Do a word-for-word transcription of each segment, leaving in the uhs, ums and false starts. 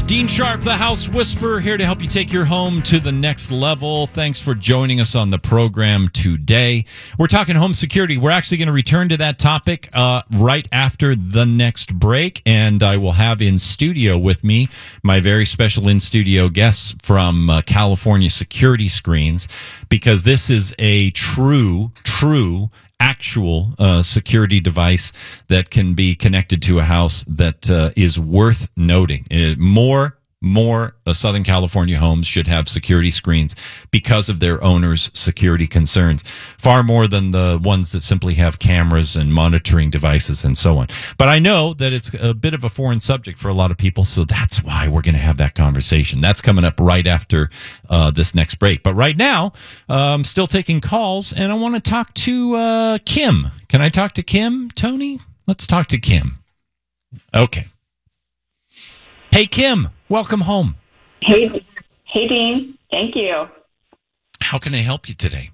Dean Sharp, the House Whisperer, here to help you take your home to the next level. Thanks for joining us on the program today. We're talking home security. We're actually going to return to that topic uh, right after the next break, and I will have in studio with me my very special in-studio guests from uh, California Security Screens, because this is a true, true actual uh, security device that can be connected to a house that uh, is worth noting. Uh, more, more uh, Southern California homes should have security screens because of their owners' security concerns, far more than the ones that simply have cameras and monitoring devices and so on. But I know that it's a bit of a foreign subject for a lot of people, so that's why we're going to have that conversation. That's coming up right after uh, this next break. But right now, uh, I'm still taking calls, and I want to talk to uh, Kim. Can I talk to Kim, Tony? Let's talk to Kim. Okay. Hey, Kim, welcome home. Hey, hey, Dean. Thank you. How can I help you today?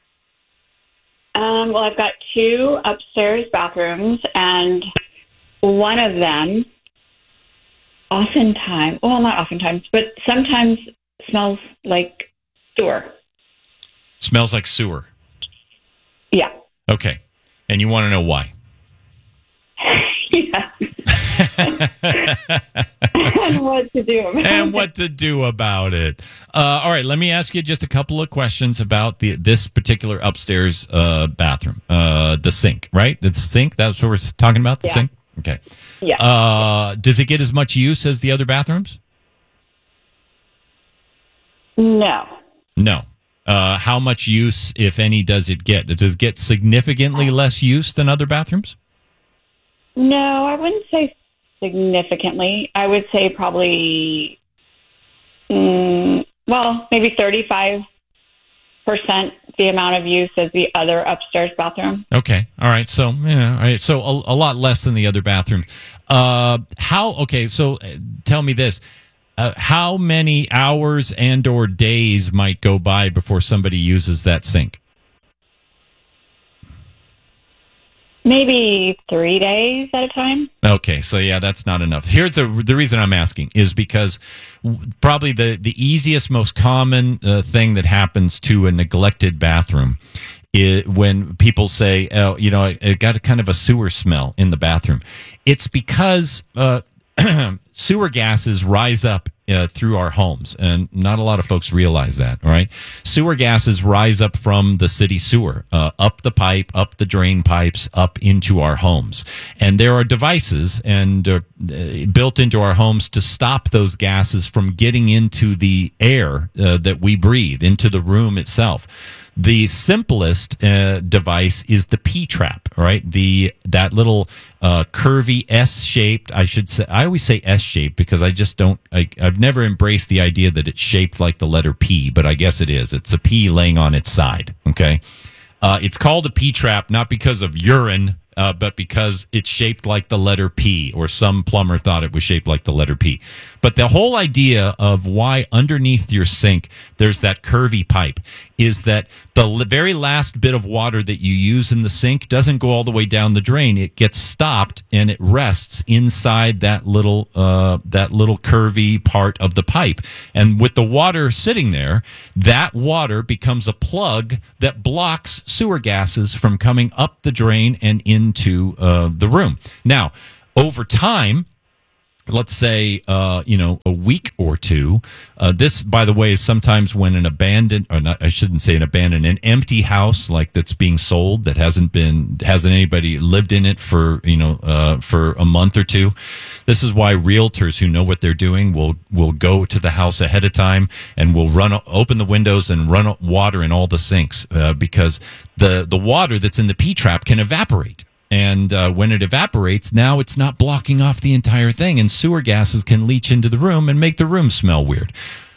Um, well, I've got two upstairs bathrooms, and one of them oftentimes, well, not oftentimes, but sometimes smells like sewer. Smells like sewer. Yeah. Okay. And you want to know why? Yeah. And what to do about it. And what to do about it. Uh, all right, let me ask you just a couple of questions about the this particular upstairs uh, bathroom. Uh, the sink, right? The sink, that's what we're talking about, the Yeah. sink? Okay. Yeah. Uh, does it get as much use as the other bathrooms? No. No. Uh, how much use, if any, does it get? Does it get significantly less use than other bathrooms? No, I wouldn't say significantly. I would say probably, mm, well, maybe thirty-five percent the amount of use as the other upstairs bathroom. Okay. All right. So, yeah. All right. So a, a lot less than the other bathroom. Uh, how, okay. So uh, tell me this. Uh, how many hours and or days might go by before somebody uses that sink? Maybe three days at a time. Okay, so yeah, that's not enough. Here's the the reason I'm asking is because probably the, the easiest, most common uh, thing that happens to a neglected bathroom is when people say, oh, you know, it got a kind of a sewer smell in the bathroom. It's because uh, sewer gases rise up uh, through our homes, and not a lot of folks realize that. All right, sewer gases rise up from the city sewer, uh, up the pipe, up the drain pipes, up into our homes, and there are devices and uh, built into our homes to stop those gases from getting into the air uh, that we breathe, into the room itself. The simplest uh, device is the P-trap, right? The that little uh, curvy S-shaped. I should say. I always say S-shaped because I just don't. I, I've never embraced the idea that it's shaped like the letter P, but I guess it is. It's a P laying on its side. Okay, uh, it's called a P-trap not because of urine. Uh, but because it's shaped like the letter P, or some plumber thought it was shaped like the letter P. But the whole idea of why underneath your sink there's that curvy pipe is that the l- very last bit of water that you use in the sink doesn't go all the way down the drain. It gets stopped and it rests inside that little uh, that little curvy part of the pipe. And with the water sitting there, that water becomes a plug that blocks sewer gases from coming up the drain and into uh, the room. Now, over time, let's say, uh, you know, a week or two. Uh, this, by the way, is sometimes when an abandoned, or not, I shouldn't say an abandoned, an empty house like that's being sold that hasn't been, hasn't anybody lived in it for, you know, uh, for a month or two. This is why realtors who know what they're doing will will go to the house ahead of time and will run, open the windows and run water in all the sinks uh, because the the water that's in the P-trap can evaporate. And uh, when it evaporates, now it's not blocking off the entire thing, and sewer gases can leach into the room and make the room smell weird.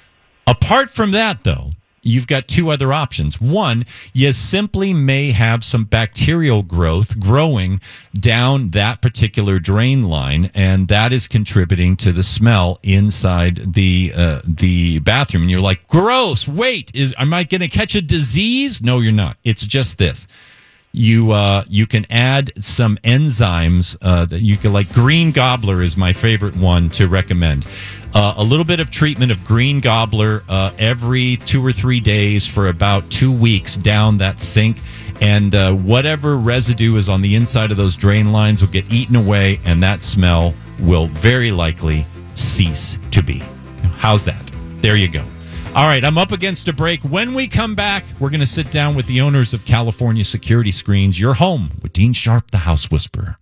Apart from that, though, you've got two other options. One, you simply may have some bacterial growth growing down that particular drain line, and that is contributing to the smell inside the uh, the bathroom. And you're like, gross, wait, is, am I going to catch a disease? No, you're not. It's just this. You uh, you can add some enzymes uh, that you can, like green gobbler is my favorite one to recommend. Uh, a little bit of treatment of green gobbler uh, every two or three days for about two weeks down that sink. And uh, whatever residue is on the inside of those drain lines will get eaten away, and that smell will very likely cease to be. How's that? There you go. All right, I'm up against a break. When we come back, we're going to sit down with the owners of California Security Screens. Your home with Dean Sharp, the House Whisperer.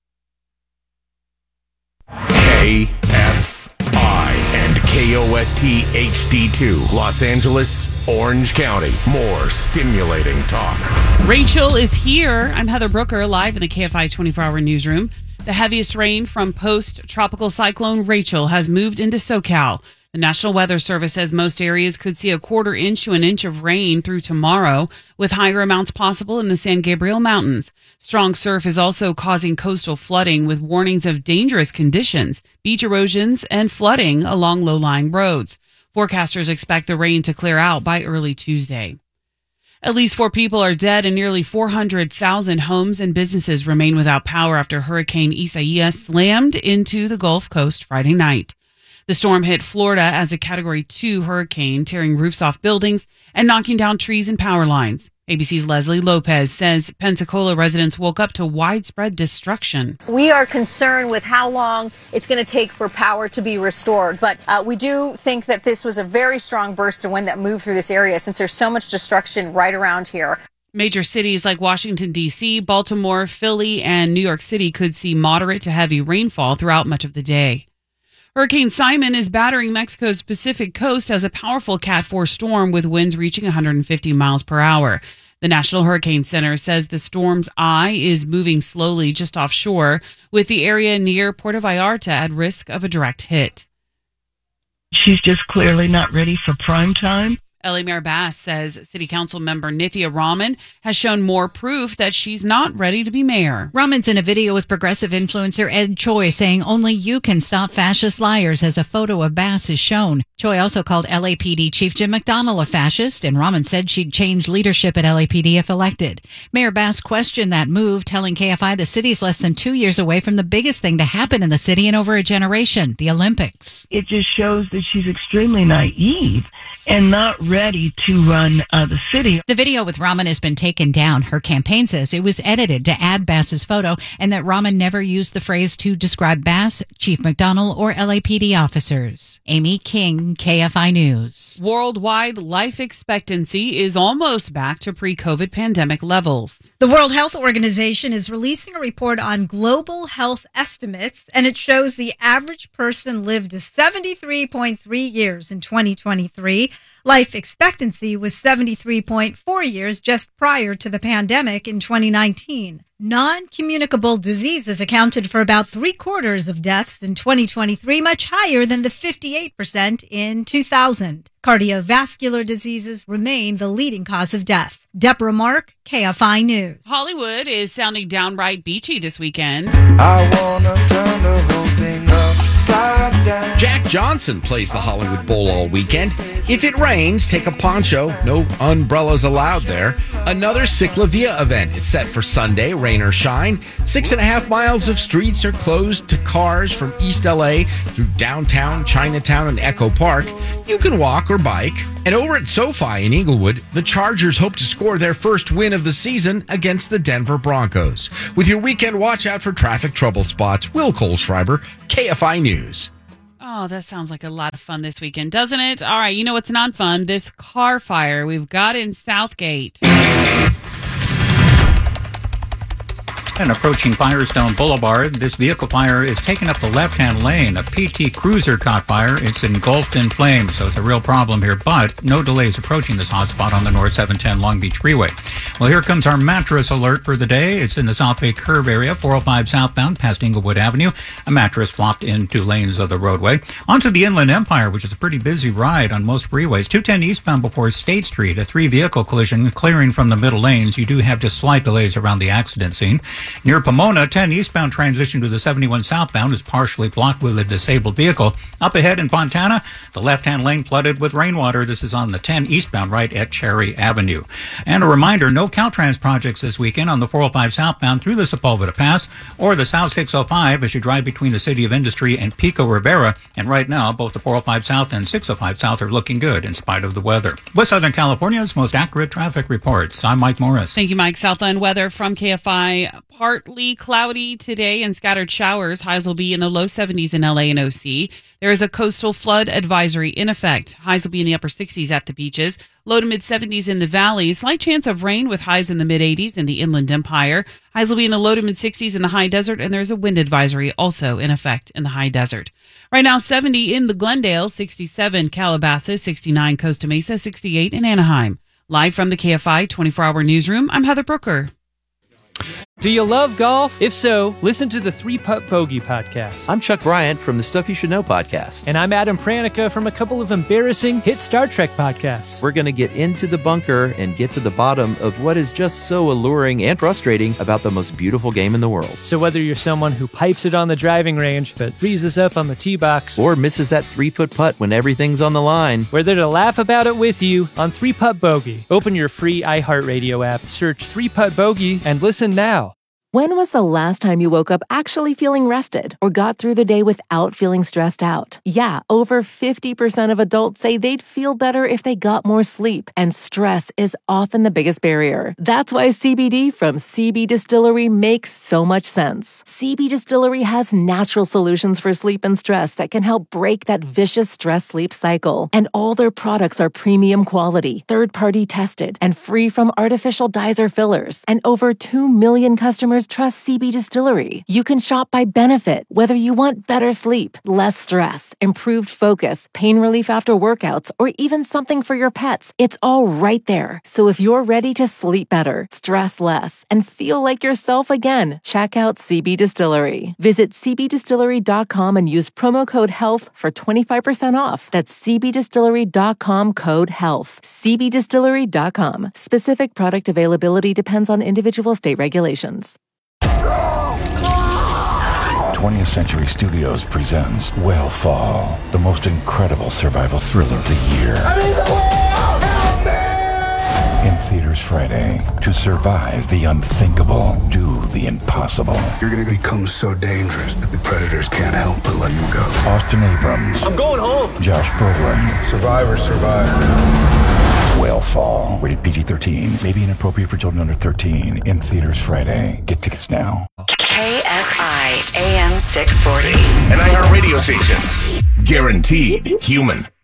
K F I and K O S T H D two, Los Angeles, Orange County. More stimulating talk. Rachel is here. I'm Heather Brooker, live in the K F I twenty-four hour newsroom. The heaviest rain from post-tropical cyclone Rachel has moved into SoCal. The National Weather Service says most areas could see a quarter inch to an inch of rain through tomorrow, with higher amounts possible in the San Gabriel Mountains. Strong surf is also causing coastal flooding, with warnings of dangerous conditions, beach erosions, and flooding along low-lying roads. Forecasters expect the rain to clear out by early Tuesday. At least four people are dead and nearly four hundred thousand homes and businesses remain without power after Hurricane Isaias slammed into the Gulf Coast Friday night. The storm hit Florida as a Category two hurricane, tearing roofs off buildings and knocking down trees and power lines. A B C's Leslie Lopez says Pensacola residents woke up to widespread destruction. We are concerned with how long it's going to take for power to be restored, but uh, we do think that this was a very strong burst of wind that moved through this area since there's so much destruction right around here. Major cities like Washington, D C, Baltimore, Philly, and New York City could see moderate to heavy rainfall throughout much of the day. Hurricane Simon is battering Mexico's Pacific coast as a powerful Cat four storm with winds reaching one hundred fifty miles per hour. The National Hurricane Center says the storm's eye is moving slowly just offshore, with the area near Puerto Vallarta at risk of a direct hit. She's just clearly not ready for prime time. L A Mayor Bass says City Council member Nithya Raman has shown more proof that she's not ready to be mayor. Raman's in a video with progressive influencer Ed Choi saying only you can stop fascist liars as a photo of Bass is shown. Choi also called L A P D Chief Jim McDonnell a fascist, and Raman said she'd change leadership at L A P D if elected. Mayor Bass questioned that move, telling K F I the city's less than two years away from the biggest thing to happen in the city in over a generation, the Olympics. It just shows that she's extremely naive and not ready to run uh, the city. The video with Raman has been taken down. Her campaign says it was edited to add Bass's photo and that Raman never used the phrase to describe Bass, Chief McDonnell, or L A P D officers. Amy King, K F I News. Worldwide life expectancy is almost back to pre-COVID pandemic levels. The World Health Organization is releasing a report on global health estimates, and it shows the average person lived seventy-three point three years in twenty twenty-three. Life expectancy was seventy-three point four years just prior to the pandemic in twenty nineteen. Non-communicable diseases accounted for about three quarters of deaths in twenty twenty-three, much higher than the fifty-eight percent in two thousand. Cardiovascular diseases remain the leading cause of death. Deborah Mark, K F I News. Hollywood is sounding downright beachy this weekend. I wanna turn the whole thing upside down. Jack Johnson plays the Hollywood Bowl all weekend. If it rains, take a poncho. No umbrellas allowed there. Another Ciclavia event is set for Sunday, rain or shine. Six and a half miles of streets are closed to cars from East L A through downtown, Chinatown, and Echo Park. You can walk or bike. And over at SoFi in Inglewood, the Chargers hope to score their first win of the season against the Denver Broncos. With your weekend watch out for traffic trouble spots, Will Kohlschreiber, K F I News. Oh, that sounds like a lot of fun this weekend, doesn't it? All right, you know what's not fun? This car fire we've got in Southgate. And approaching Firestone Boulevard, this vehicle fire is taking up the left-hand lane. A P T Cruiser caught fire. It's engulfed in flames, so it's a real problem here. But no delays approaching this hotspot on the North seven ten Long Beach Freeway. Well, here comes our mattress alert for the day. It's in the South Bay Curve area, four oh five southbound past Inglewood Avenue. A mattress flopped into lanes of the roadway. Onto the Inland Empire, which is a pretty busy ride on most freeways. two ten eastbound before State Street. A three-vehicle collision clearing from the middle lanes. You do have just slight delays around the accident scene. Near Pomona, ten eastbound transition to the seventy-one southbound is partially blocked with a disabled vehicle. Up ahead in Fontana, the left-hand lane flooded with rainwater. This is on the ten eastbound right at Cherry Avenue. And a reminder, no Caltrans projects this weekend on the four oh five southbound through the Sepulveda Pass or the South six oh five as you drive between the City of Industry and Pico Rivera. And right now, both the four oh five South and six oh five South are looking good in spite of the weather. With Southern California's most accurate traffic reports, I'm Mike Morris. Thank you, Mike. Southland weather from K F I. Partly cloudy today and scattered showers. Highs will be in the low seventies in L A and O C. There is a coastal flood advisory in effect. Highs will be in the upper sixties at the beaches. Low to mid seventies in the valleys. Slight chance of rain with highs in the mid eighties in the Inland Empire. Highs will be in the low to mid sixties in the high desert, and there's a wind advisory also in effect in the high desert. Right now, seventy in the Glendale, sixty-seven Calabasas, sixty-nine Costa Mesa, sixty-eight in Anaheim. Live from the K F I twenty-four hour newsroom, I'm Heather Brooker. Do you love golf? If so, listen to the Three Putt Bogey podcast. I'm Chuck Bryant from the Stuff You Should Know podcast. And I'm Adam Pranica from a couple of embarrassing hit Star Trek podcasts. We're going to get into the bunker and get to the bottom of what is just so alluring and frustrating about the most beautiful game in the world. So whether you're someone who pipes it on the driving range but freezes up on the tee box, or misses that three-foot putt when everything's on the line, we're there to laugh about it with you on Three Putt Bogey. Open your free iHeartRadio app, search Three Putt Bogey, and listen now. When was the last time you woke up actually feeling rested or got through the day without feeling stressed out? Yeah, over fifty percent of adults say they'd feel better if they got more sleep, and stress is often the biggest barrier. That's why C B D from C B Distillery makes so much sense. C B Distillery has natural solutions for sleep and stress that can help break that vicious stress-sleep cycle. And all their products are premium quality, third-party tested, and free from artificial dyes or fillers. And over two million customers trust C B Distillery. You can shop by benefit, whether you want better sleep, less stress, improved focus, pain relief after workouts, or even something for your pets. It's all right there. So if you're ready to sleep better, stress less, and feel like yourself again, check out C B Distillery. Visit c b distillery dot com and use promo code HEALTH for twenty-five percent off. That's c b distillery dot com code HEALTH. c b distillery dot com. Specific product availability depends on individual state regulations. twentieth Century Studios presents Whale Fall, the most incredible survival thriller of the year. I'm in the whale! Help me! In theaters Friday. To survive the unthinkable, do the impossible. You're gonna become so dangerous that the predators can't help but let you go. Austin Abrams. I'm going home! Josh Brolin. Survivor, survivor. Whale Fall. Rated P G thirteen. May be inappropriate for children under thirteen. In theaters Friday. Get tickets now. K F I A M six forty. An iHeart radio station. Guaranteed human.